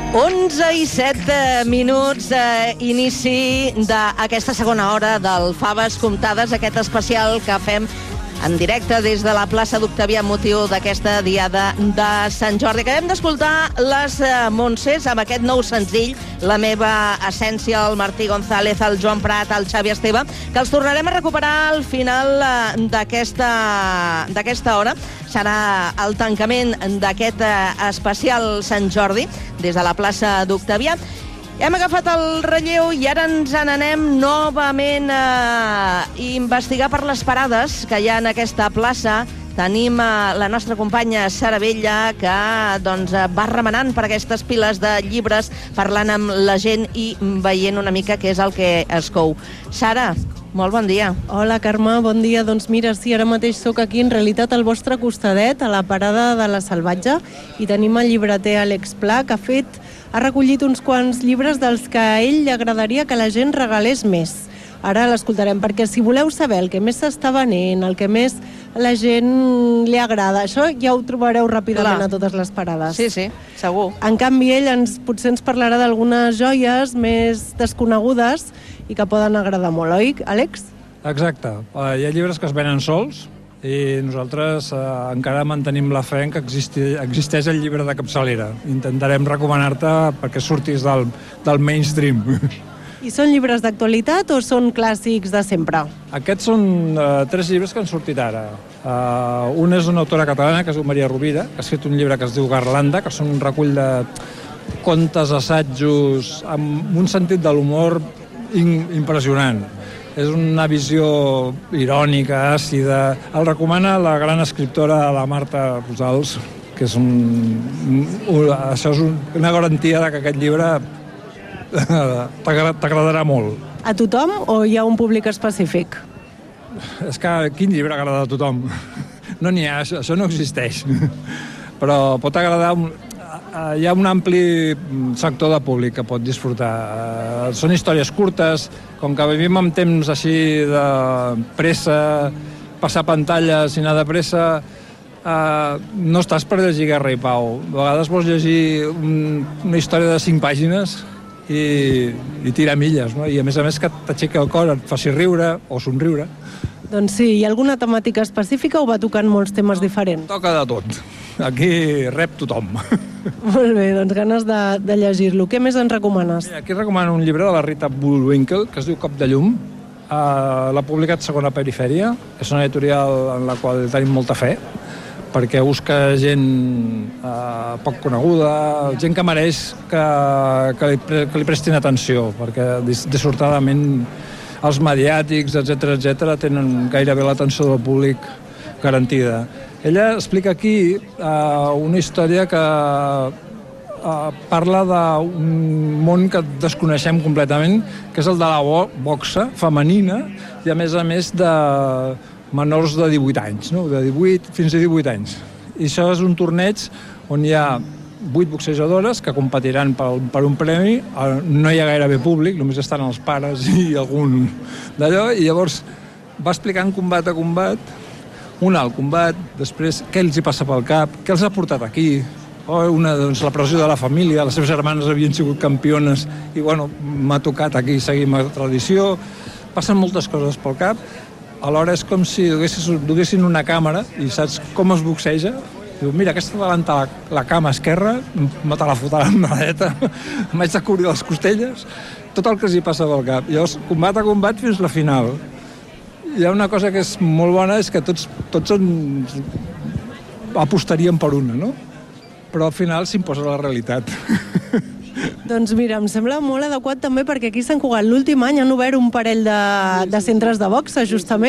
11:07, inici d'aquesta segona hora del Faves Comptades, aquest especial que fem en directe des de la plaça d'Octavià amb motiu d'aquesta diada de Sant Jordi. Acabem d'escoltar les Montsés amb aquest nou senzill, La meva essència, el Martí González, el Joan Prat, el Xavi Esteve, que els tornarem a recuperar al final d'aquesta hora. Serà el tancament d'aquest especial Sant Jordi des de la plaça d'Octavià. Hem agafat el relleu i ara ens n'anem novament a investigar per les parades que hi ha en aquesta plaça. Tenim la nostra companya Sara Vella, que va remenant per aquestes piles de llibres, parlant amb la gent i veient una mica què és el que es cou. Sara, molt bon dia. Hola, Carme, bon dia. Doncs mira, sí, ara mateix sóc aquí, en realitat, al vostre costadet, a la parada de la Salvatge, i tenim el llibreter Àlex Pla, que ha recollit uns quants llibres dels que a ell li agradaria que la gent regalés més. Ara l'escoltarem, perquè si voleu saber el que més s'està venent, el que més la gent li agrada, això ja ho trobareu ràpidament a totes les parades. Sí, sí, segur. En canvi, ell potser ens parlarà d'algunes joies més desconegudes i que poden agradar molt, oi, Àlex? Exacte. Hi ha llibres que es venen sols i nosaltres encara mantenim la fe en que existeix el llibre de capçalera. Intentarem recomanar-te perquè surtis del mainstream. I són llibres d'actualitat o són clàssics de sempre? Aquests són 3 llibres que han sortit ara. Un és una autora catalana, que es diu Maria Rovira, que ha escrit un llibre que es diu Garlanda, que són un recull de contes, assajos, amb un sentit de l'humor impressionant. És una visió irònica, àcida. El recomana la gran escriptora, la Marta Rosals, que és això és una garantia que aquest llibre t'agradarà molt. A tothom o hi ha un públic específic? És que quin llibre agrada a tothom? No n'hi ha, això no existeix. Però pot agradar... Hi ha un ampli sector de públic que pot disfrutar. Són històries curtes, com que vivim en temps així de pressa, passar pantalles i anar de pressa, no estàs per llegir Guerra i Pau. A vegades vols llegir una història de 5 pàgines i tirar milles, no? I a més que t'aixequi el cor, et faci riure o somriure. Doncs sí, hi ha alguna temàtica específica o va tocant molts temes diferents? Toca de tot. Aquí rep tothom. Molt bé, doncs ganes de llegir-lo. Què més ens recomanes? Aquí recomano un llibre de la Rita Bullwinkle, que es diu Cop de llum. L'ha publicat Segona Perifèria. És una editorial en la qual tenim molta fe, perquè busca gent poc coneguda, gent que mereix que li prestin atenció, perquè dissortadament els mediàtics, etc tenen gairebé l'atenció del públic garantida. Ella explica aquí una història que parla d'un món que desconeixem completament, que és el de la boxa femenina i a més de menors de 18 anys, no? De 18 fins a 18 anys. I això és un torneig on hi ha 8 boxejadores que competiran per un premi. No hi ha gairebé públic, només estan els pares i algun d'allò, i llavors va explicant combat a combat, un alt combat, després què els hi passa pel cap, què els ha portat aquí, la pressió de la família, les seves germanes havien sigut campiones i m'ha tocat aquí seguir la tradició, passen moltes coses pel cap. Alhora és com si duguessin una càmera i saps com es boxeja. Diu, mira, aquesta davant la cama esquerra, me te la fotrà amb la dreta, m'haig de cobrir les costelles, tot el que els hi passa pel cap. Llavors, combat a combat fins la final. Hi ha una cosa que és molt bona, és que tots apostaríem per una, no? Però al final s'imposa la realitat. Doncs mira, em sembla molt adequat també perquè aquí a Sant Cugat l'últim any han obert un parell de centres de boxa, justament.